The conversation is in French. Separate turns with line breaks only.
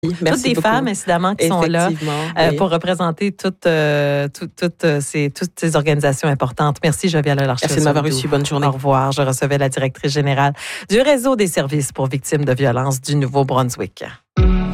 Toutes des femmes, incidemment, qui sont là pour représenter toutes ces organisations importantes. Merci, Geneviève Larcher.
Merci de m'avoir reçu. Bonne journée.
Au revoir. Je recevais la directrice générale du Réseau des services pour victimes de violences du Nouveau-Brunswick.